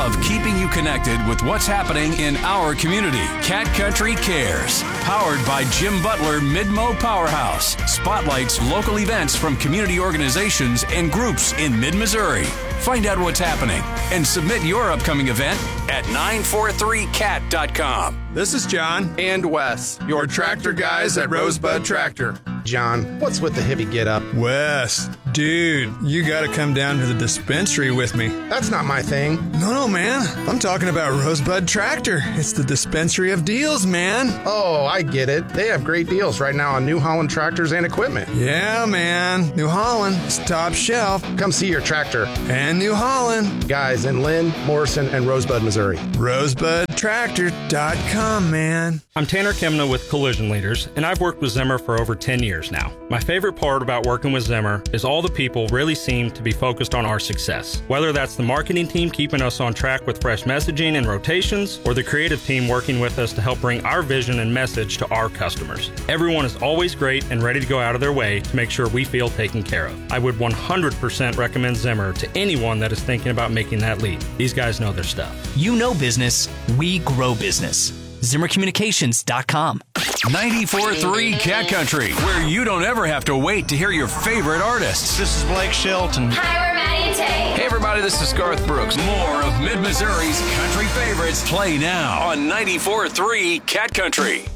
love keeping you connected with what's happening in our community. Cat Country Cares, powered by Jim Butler Mid-Mo Powerhouse, spotlights local events from community organizations and groups in mid-Missouri. Find out what's happening and submit your upcoming event at 943cat.com. This is John and Wes, your tractor guys at Rosebud Tractor. John, what's with the hippie get-up? Wes, dude, you gotta come down to the dispensary with me. That's not my thing. No, man. I'm talking about Rosebud Tractor. It's the dispensary of deals, man. Oh, I get it. They have great deals right now on New Holland tractors and equipment. Yeah, man. New Holland is top shelf. Come see your tractor. And New Holland. Guys in Lynn, Morrison, and Rosebud, Missouri. RosebudTractor.com, man. I'm Tanner Kemna with Collision Leaders, and I've worked with Zimmer for over 10 years now. My favorite part about working with Zimmer is all the people really seem to be focused on our success. Whether that's the marketing team keeping us on track with fresh messaging and rotations, or the creative team working with us to help bring our vision and message to our customers. Everyone is always great and ready to go out of their way to make sure we feel taken care of. I would 100% recommend Zimmer to anyone that is thinking about making that leap. These guys know their stuff. You know business, we grow business. ZimmerCommunications.com. 94.3 Cat Country, where you don't ever have to wait to hear your favorite artists. This is Blake Shelton. Hi, we're Maddie and Tay. Hey everybody, this is Garth Brooks. More of Mid-Missouri's country favorites play now on 94.3 Cat Country.